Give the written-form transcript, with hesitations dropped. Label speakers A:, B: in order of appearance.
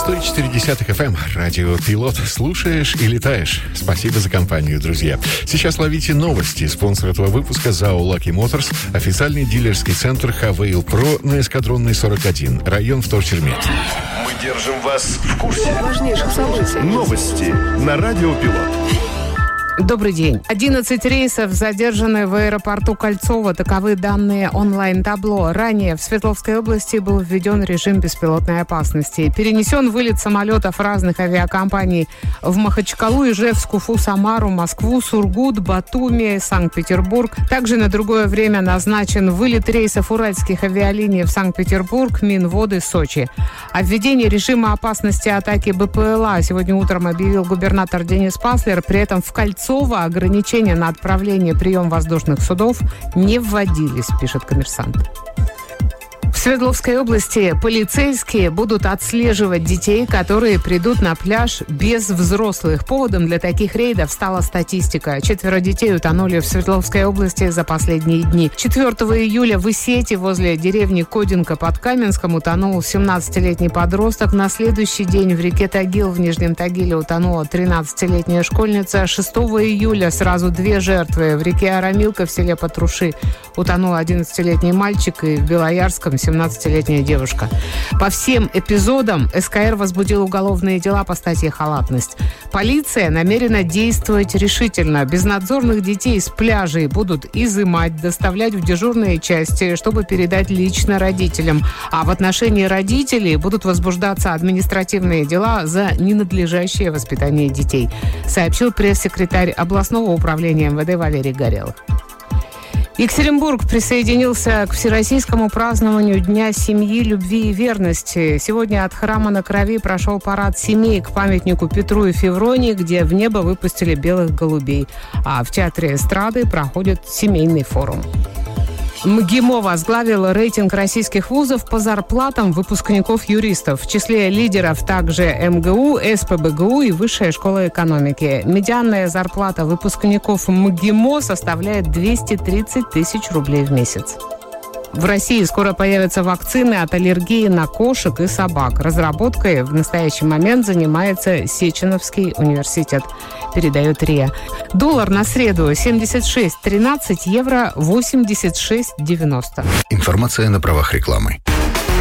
A: 104.10 FM. Радио Пилот. Слушаешь и летаешь. Спасибо за компанию, друзья. Сейчас ловите новости. Спонсор этого выпуска ЗАО Lucky Motors. Официальный дилерский центр Хавейл Про на Эскадронной 41. Район Вторчермет.
B: Мы держим вас в курсе
C: важнейших событий.
B: Новости на Радио Пилот.
C: Добрый день. 11 рейсов задержаны в аэропорту Кольцово. Таковы данные онлайн-табло. Ранее в Свердловской области был введен режим беспилотной опасности. Перенесен вылет самолетов разных авиакомпаний в Махачкалу, Ижевск, Уфу, Самару, Москву, Сургут, Батуми, Санкт-Петербург. Также на другое время назначен вылет рейсов уральских авиалиний в Санкт-Петербург, Минводы, Сочи. О введении режима опасности атаки БПЛА сегодня утром объявил губернатор Денис Паслер. При этом в Кольцово ограничения на отправление и прием воздушных судов не вводились, пишет «Коммерсант». В Свердловской области полицейские будут отслеживать детей, которые придут на пляж без взрослых. Поводом для таких рейдов стала статистика. 4 детей утонули в Свердловской области за последние дни. 4 июля в Исете возле деревни Кодинка под Каменском утонул 17-летний подросток. На следующий день в реке Тагил в Нижнем Тагиле утонула 13-летняя школьница. 6 июля сразу 2 жертвы. В реке Арамилка в селе Патруши утонул 11-летний мальчик, и в Белоярском 17-летняя девушка. По всем эпизодам СКР возбудил уголовные дела по статье «Халатность». Полиция намерена действовать решительно. Безнадзорных детей с пляжей будут изымать, доставлять в дежурные части, чтобы передать лично родителям. А в отношении родителей будут возбуждаться административные дела за ненадлежащее воспитание детей, сообщил пресс-секретарь областного управления МВД Валерий Горелых. Екатеринбург присоединился к всероссийскому празднованию Дня семьи, любви и верности. Сегодня от храма на Крови прошел парад семей к памятнику Петру и Февронии, где в небо выпустили белых голубей. А в Театре эстрады проходит семейный форум. МГИМО возглавил рейтинг российских вузов по зарплатам выпускников-юристов. В числе лидеров также МГУ, СПбГУ и Высшая школа экономики. Медианная зарплата выпускников МГИМО составляет 230 тысяч рублей в месяц. В России скоро появятся вакцины от аллергии на кошек и собак. Разработкой в настоящий момент занимается Сеченовский университет, передает РИА. Доллар на среду 76.13, евро 86.90.
D: Информация на правах рекламы.